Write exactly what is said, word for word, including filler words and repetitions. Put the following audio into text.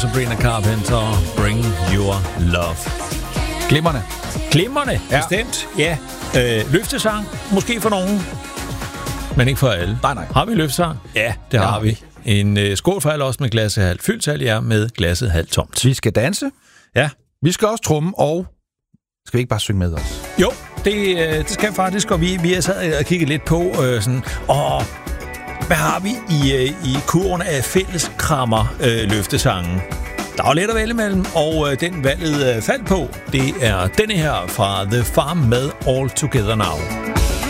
Sabrina Carpenter, Bring Your Love. Glimrende. Glimrende, Ja. bestemt. Ja. Øh, løftesang, måske for nogen, men ikke for alle. Nej, nej. Har vi løftesang? Ja, det har Ja. vi. En øh, skål for alle os med glasset halvt fyldt, alle jer med glasset halvt tomt. Vi skal danse. Ja. Vi skal også tromme, og skal vi ikke bare synge med os? Jo, det, øh, det skal faktisk, og vi, vi har sad og kigget lidt på, øh, sådan, åh, hvad har vi i, øh, i kurven af fælleskrammer øh, løftesangen? Der var lidt at vælge imellem, og øh, den valget øh, faldt på, det er denne her fra The Farm med All Together Now.